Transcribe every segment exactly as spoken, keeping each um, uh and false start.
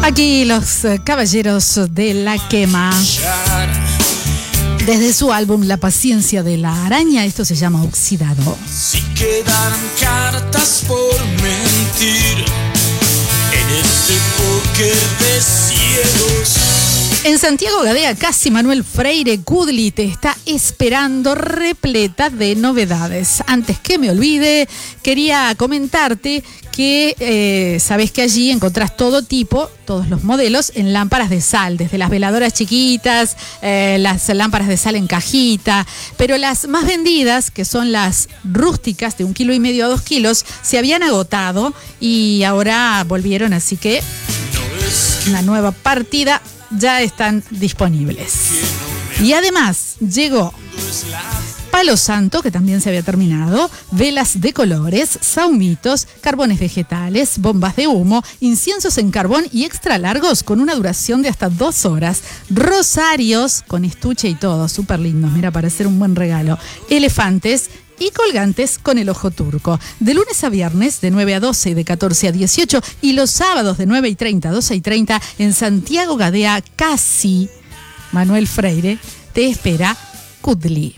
Aquí los eh, Caballeros de la Quema. Desde su álbum La Paciencia de la Araña, esto se llama Oxidado. Si quedaran cartas por mentir en este póker de ciegos. En Santiago Gadea, casi Manuel Freire, Kudli te está esperando repleta de novedades. Antes que me olvide, quería comentarte que eh, sabés que allí encontrás todo tipo, todos los modelos en lámparas de sal, desde las veladoras chiquitas, eh, las lámparas de sal en cajita, pero las más vendidas, que son las rústicas de un kilo y medio a dos kilos, se habían agotado y ahora volvieron, así que una nueva partida ya están disponibles. Y además llegó Palo Santo, que también se había terminado, velas de colores, saumitos, carbones vegetales, bombas de humo, inciensos en carbón y extra largos con una duración de hasta dos horas, rosarios con estuche y todo, súper lindos, mira, para hacer un buen regalo, elefantes y colgantes con el ojo turco. De lunes a viernes, de nueve a doce y de catorce a dieciocho, y los sábados de nueve y treinta a doce y treinta, en Santiago Gadea, casi Manuel Freire, te espera Kudli.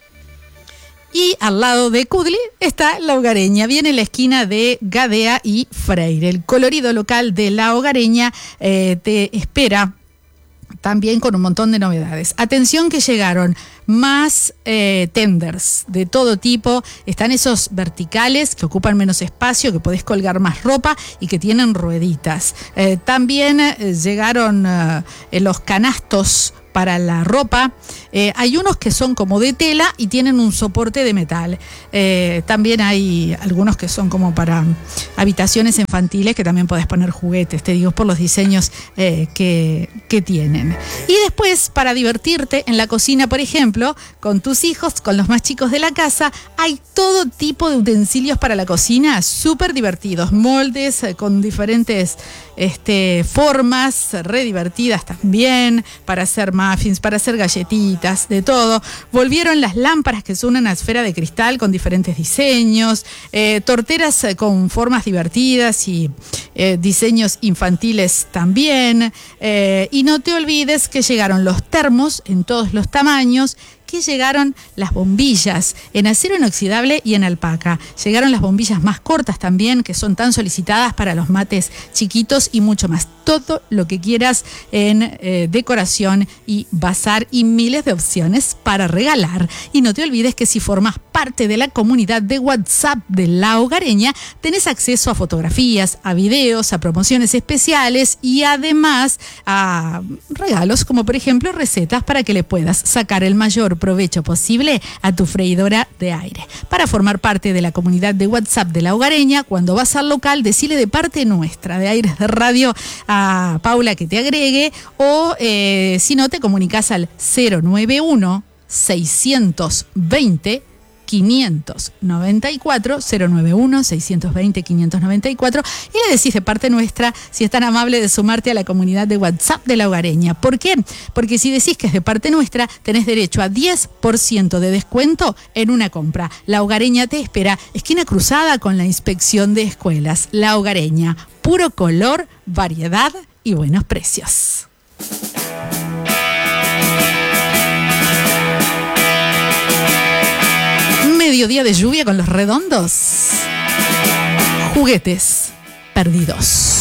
Y al lado de Kudli está La Hogareña, viene en la esquina de Gadea y Freire. El colorido local de La Hogareña eh, te espera también con un montón de novedades. Atención que llegaron más eh, tenders de todo tipo. Están esos verticales que ocupan menos espacio, que podés colgar más ropa y que tienen rueditas. Eh, también eh, llegaron eh, los canastos para la ropa. Eh, hay unos que son como de tela y tienen un soporte de metal. Eh, también hay algunos que son como para habitaciones infantiles, que también podés poner juguetes, te digo, por los diseños eh, que, que tienen. Y después, para divertirte en la cocina, por ejemplo, con tus hijos, con los más chicos de la casa, hay todo tipo de utensilios para la cocina súper divertidos. Moldes eh, con diferentes este, formas, re divertidas también, para hacer muffins, para hacer galletitas, de todo. Volvieron las lámparas, que son una esfera de cristal con diferentes diseños, eh, torteras eh, con formas divertidas y eh, diseños infantiles también. Eh, y no te olvides que llegaron los termos en todos los tamaños, que llegaron las bombillas en acero inoxidable y en alpaca. Llegaron las bombillas más cortas también, que son tan solicitadas para los mates chiquitos y mucho más. Todo lo que quieras en eh, decoración y bazar y miles de opciones para regalar. Y no te olvides que si formas parte de la comunidad de WhatsApp de La Hogareña, tenés acceso a fotografías, a videos, a promociones especiales y además a regalos, como por ejemplo recetas para que le puedas sacar el mayor provecho posible a tu freidora de aire. Para formar parte de la comunidad de WhatsApp de La Hogareña, cuando vas al local, decile de parte nuestra, de Aires de Radio, a Paula que te agregue, o eh, si no, te comunicas al cero nueve uno, seiscientos veinte, quinientos noventa y cuatro, cero nueve uno, seiscientos veinte, quinientos noventa y cuatro, y le decís de parte nuestra si es tan amable de sumarte a la comunidad de WhatsApp de La Hogareña. ¿Por qué? Porque si decís que es de parte nuestra, tenés derecho a diez por ciento de descuento en una compra. La Hogareña te espera, esquina cruzada con la inspección de escuelas. La Hogareña, puro color, variedad y buenos precios. Mediodía de lluvia con los redondos. Juguetes perdidos.